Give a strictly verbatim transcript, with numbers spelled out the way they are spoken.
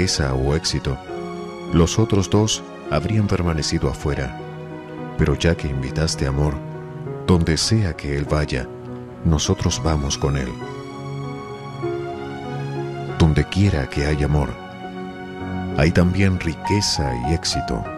riqueza o éxito, los otros dos habrían permanecido afuera. Pero ya que invitaste amor, donde sea que él vaya, nosotros vamos con él. Donde quiera que haya amor, hay también riqueza y éxito.